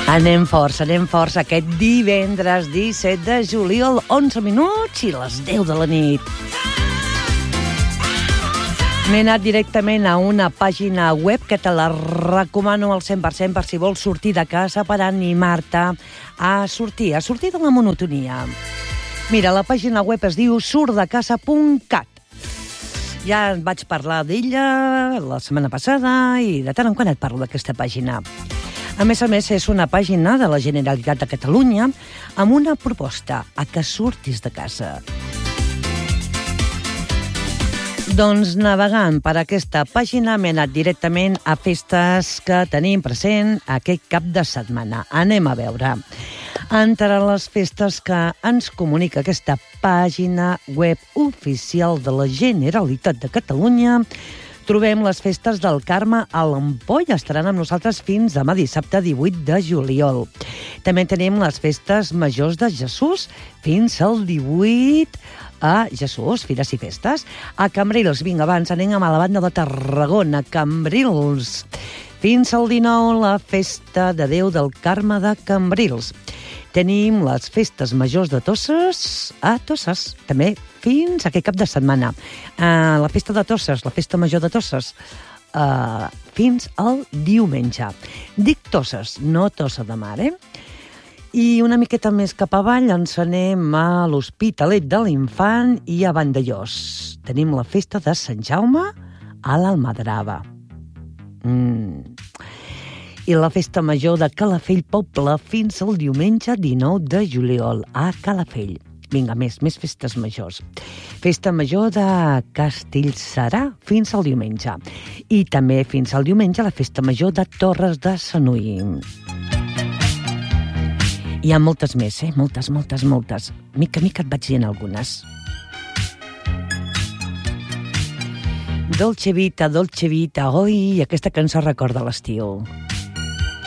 Anem força aquest divendres 17 de juliol, 11 minuts i les 10 de la nit. M'he anat directament a una pàgina web que te la recomano al 100% per si vols sortir de casa, per animar-te a sortir de la monotonia. Mira, la pàgina web es diu surtdecasa.cat. Ja vaig parlar d'ella la setmana passada i de tant en quant et parlo d'aquesta pàgina. A més, és una pàgina de la Generalitat de Catalunya amb una proposta, a que surtis de casa. Doncs navegant per aquesta pàgina m'he anat directament a festes que tenim present aquest cap de setmana. Anem a veure. Entre les festes que ens comunica aquesta pàgina web oficial de la Generalitat de Catalunya trobem les festes del Carme a l'Ampoll. Estaran amb nosaltres fins demà dissabte 18 de juliol. També tenim les festes majors de Jesús fins al 18 a Jesús, Fires i Festes. A Cambrils, vinga, abans anem a la banda de Tarragona, Cambrils. Fins al 19 la festa de Déu del Carme de Cambrils. Tenim les festes majors de Tosses a Tosses, també fins aquest cap de setmana. La festa de Tosses, la festa major de Tosses, fins al diumenge. Dic Tosses, no Tossa de Mar, I una miqueta més cap avall ens anem a l'Hospitalet de l'Infant i a Vandellós. Tenim la festa de Sant Jaume a l'Almadrava. I la festa major de Calafell Poble fins al diumenge 19 de juliol a Calafell. Vinga, més festes majors. Festa major de Castellserà fins al diumenge. I també fins al diumenge la festa major de Torres de Sanui. Hi ha moltes més, Moltes. Mica et vaig dient algunes. Dolce Vita, oi, aquesta cançó recorda l'estiu.